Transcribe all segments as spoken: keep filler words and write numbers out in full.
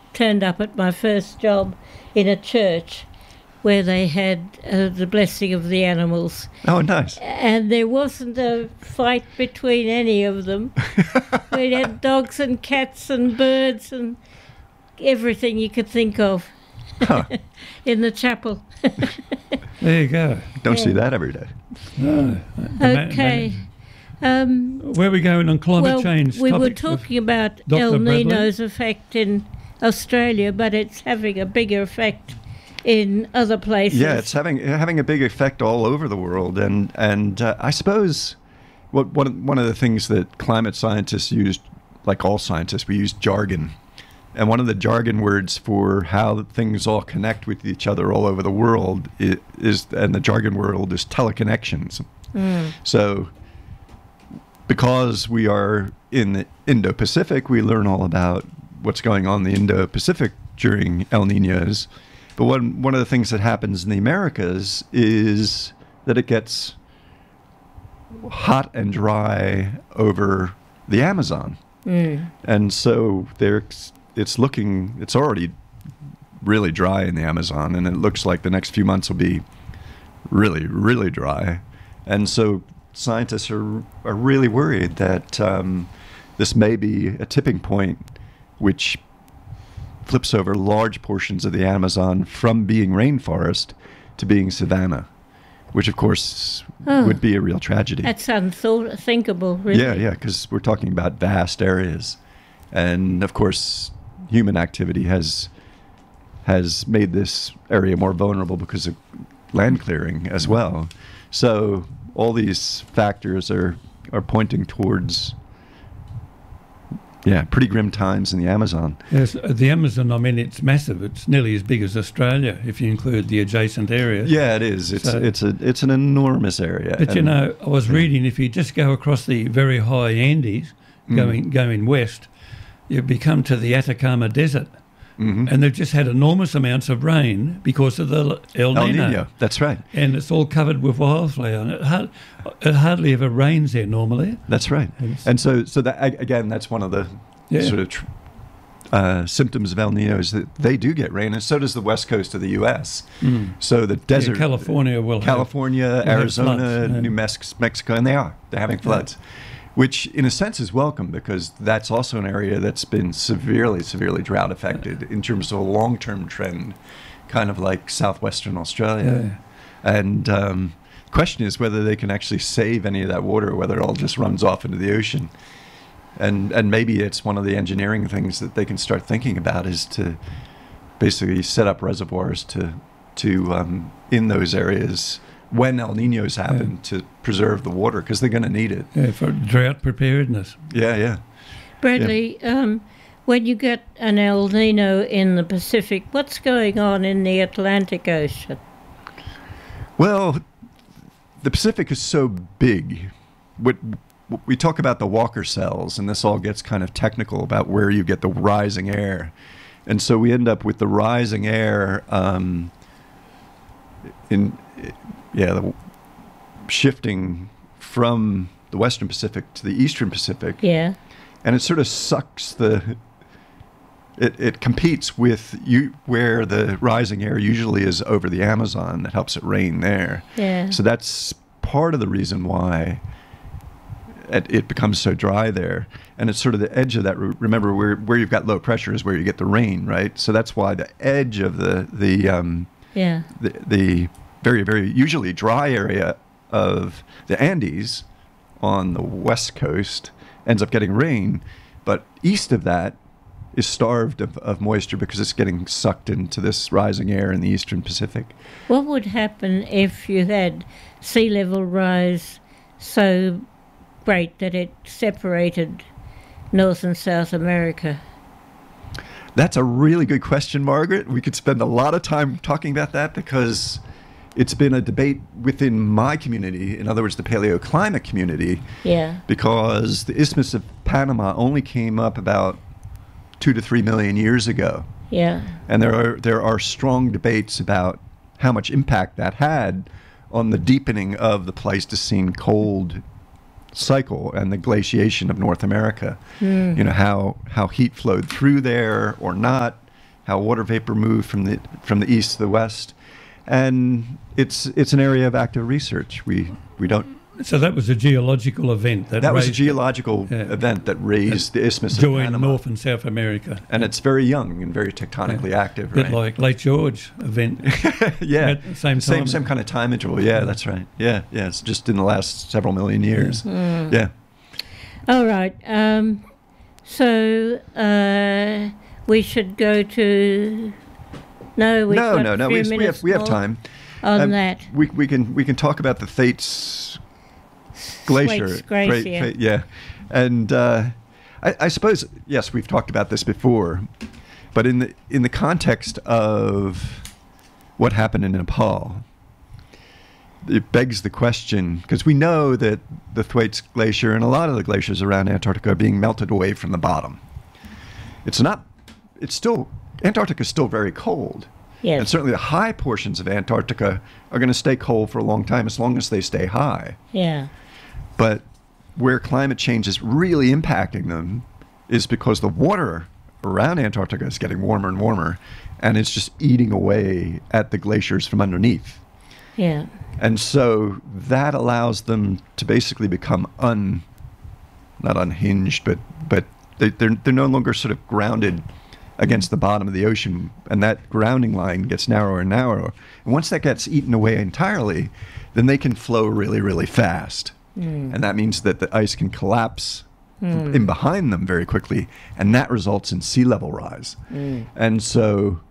turned up at my first job in a church where they had uh, the blessing of the animals. Oh, nice. And there wasn't a fight between any of them. We had dogs and cats and birds and everything you could think of Huh. in the chapel. There you go. Don't Yeah. see that every day. No. Okay. Um, Where are we going on climate well, change? we were topics with talking about Doctor El Bradley? Nino's effect in Australia, but it's having a bigger effect in other places. Yeah, it's having having a big effect all over the world, and and uh, I suppose what one one of the things that climate scientists used, like all scientists, we use jargon, and one of the jargon words for how things all connect with each other all over the world is, is and the jargon word is teleconnections. Mm. So, because we are in the Indo-Pacific, we learn all about what's going on in the Indo-Pacific during El Niños. But one one of the things that happens in the Americas is that it gets hot and dry over the Amazon. Mm. And so there's, it's looking, it's already really dry in the Amazon, and it looks like the next few months will be really, really dry. And so scientists are, are really worried that um, this may be a tipping point which flips over large portions of the Amazon from being rainforest to being savanna, which of course Oh. would be a real tragedy. That's unthinkable, really. Yeah, yeah, because we're talking about vast areas, and of course, human activity has has made this area more vulnerable because of land clearing as well. So all these factors are are pointing towards, yeah, pretty grim times in the Amazon. Yes, uh, the Amazon, I mean, it's massive. It's nearly as big as Australia if you include the adjacent areas. Yeah, it is. It's So- it's a it's an enormous area. But you And- know, I was reading if you just go across the very high Andes, Mm. going going west, you become to the Atacama Desert, Mhm. and they've just had enormous amounts of rain because of the El El Nino, Nino. That's right. and it's all covered with wildflower. And it, hard, it hardly ever rains there normally. That's right. Yes. And so so that a- again, that's one of the Yeah. sort of tr- uh, symptoms of El Nino is that they do get rain, and so does the west coast of the U S. Mm. So the desert, Yeah, California will have- California, will have Arizona, floods, yeah. New Mex- Mexico, and they are. They're having floods, which in a sense is welcome because that's also an area that's been severely, severely drought affected in terms of a long-term trend, kind of like southwestern Australia. And um, the question is whether they can actually save any of that water, or whether it all just runs off into the ocean. And and maybe it's one of the engineering things that they can start thinking about is to basically set up reservoirs to to um, in those areas when El Niños happen to preserve the water because they're going to need it. Yeah, for drought preparedness. Yeah, yeah. Bradley, um, when you get an El Nino in the Pacific, what's going on in the Atlantic Ocean? Well, the Pacific is so big. What we talk about the Walker cells, and this all gets kind of technical about where you get the rising air, and so we end up with the rising air um, in yeah the, shifting from the Western Pacific to the Eastern Pacific, Yeah. and it sort of sucks the. It, it competes with you where the rising air usually is over the Amazon that helps it rain there. Yeah. So that's part of the reason why it, it becomes so dry there. And it's sort of the edge of that. Re- Remember, where where you've got low pressure is where you get the rain, right? So that's why the edge of the the um, Yeah. the, the very very usually dry area of the Andes on the west coast ends up getting rain, but east of that is starved of, of moisture because it's getting sucked into this rising air in the Eastern Pacific. What would happen if you had sea level rise so great that it separated North and South America? That's a really good question, Margaret. We could spend a lot of time talking about that because it's been a debate within my community, in other words, the paleoclimate community, Yeah. because the Isthmus of Panama only came up about two to three million years ago. Yeah. And there are there are strong debates about how much impact that had on the deepening of the Pleistocene cold cycle and the glaciation of North America. Mm. You know, how how heat flowed through there or not, how water vapor moved from the from the east to the west, and it's it's an area of active research. We we don't. So that was a geological event. That, That was a raised- geological yeah. event that raised the Isthmus of joined Panama. North and South America. And it's very young and very tectonically active, A bit right? like Lake George event. yeah, at the same same time. same kind of time interval. Yeah, that's right. Yeah, yeah. It's just in the last several million years. Yeah. All right. Um, so uh, we should go to. No, we've No, got no, a no. few We, we minutes have we have more time. on Um, that. We we can we can talk about the Thwaites Glacier. Thwaites Thwa- Glacier. Thwa- yeah, and uh, I, I suppose yes, we've talked about this before, but in the in the context of what happened in Nepal, it begs the question, because we know that the Thwaites Glacier and a lot of the glaciers around Antarctica are being melted away from the bottom. It's not. It's still Antarctica is still very cold. Yes. And certainly the high portions of Antarctica are going to stay cold for a long time as long as they stay high. Yeah. But where climate change is really impacting them is because the water around Antarctica is getting warmer and warmer, and it's just eating away at the glaciers from underneath. Yeah. And so that allows them to basically become un, not unhinged, but but they, they're they're no longer sort of grounded against the bottom of the ocean, and that grounding line gets narrower and narrower. And once that gets eaten away entirely, then they can flow really, really fast. Mm. And that means that the ice can collapse mm. in behind them very quickly, and that results in sea level rise. Mm. And so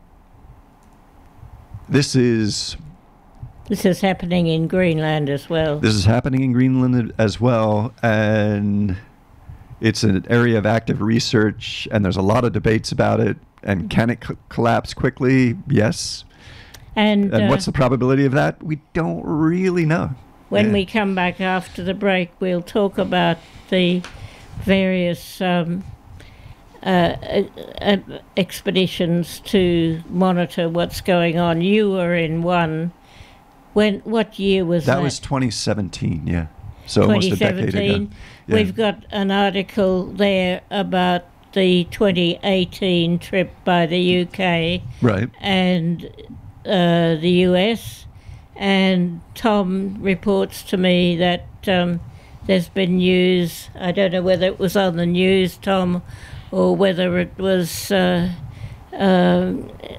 this is This is happening in Greenland as well. this is happening in Greenland as well, and it's an area of active research, and there's a lot of debates about it. And can it co- collapse quickly? Yes. And, And uh, what's the probability of that? We don't really know. when Yeah. we come back after the break, we'll talk about the various um, uh, uh, uh, expeditions to monitor what's going on. You were in one. When? What year was that? That was twenty seventeen, yeah. So almost a decade ago. Yeah. We've got an article there about the twenty eighteen trip by the U K Right. and uh, the U S, and Tom reports to me that um, there's been news. I don't know whether it was on the news, Tom, or whether it was uh, uh,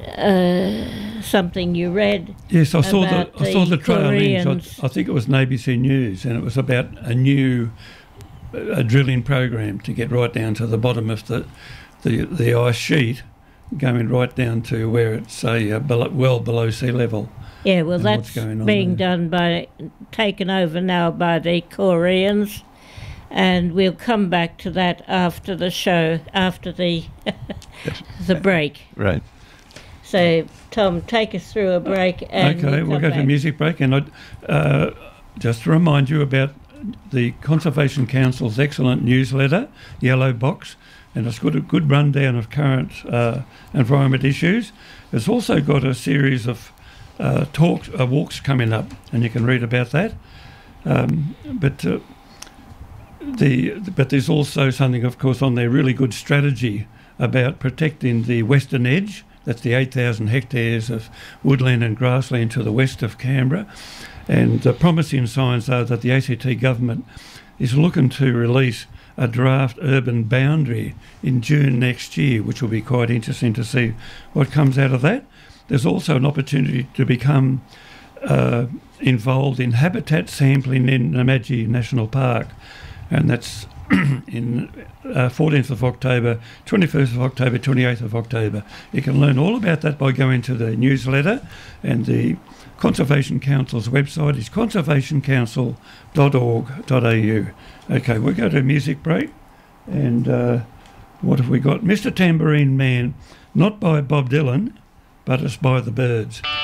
uh, something you read. Yes, I saw about the I saw the the trail links. Koreans. I, I think it was an A B C News, and it was about a new a drilling program to get right down to the bottom of the the, the ice sheet, going right down to where it's say uh, below, well below sea level. Yeah, well, And what's that's going on being there. done by, taken over now by the Koreans, and we'll come back to that after the show, after the the break. Right. So, Tom, take us through a break. And Okay, we'll we'll come go to a back. music break, and I'd, uh, just to remind you about the Conservation Council's excellent newsletter, Yellow Box, and it's got a good rundown of current uh, environment issues. It's also got a series of uh, talks, uh, walks coming up, and you can read about that. Um, but uh, the but there's also something, of course, on there, really good strategy about protecting the western edge. That's the eight thousand hectares of woodland and grassland to the west of Canberra. And the promising signs are that the A C T government is looking to release a draft urban boundary in June next year, which will be quite interesting to see what comes out of that. There's also an opportunity to become uh, involved in habitat sampling in Namadgi National Park, and that's in uh, fourteenth of October, twenty-first of October, twenty-eighth of October. You can learn all about that by going to the newsletter, and the Conservation Council's website is conservation council dot org dot a u. Okay, we'll go to a music break, and uh, what have we got? Mister Tambourine Man, not by Bob Dylan, but it's by the Byrds.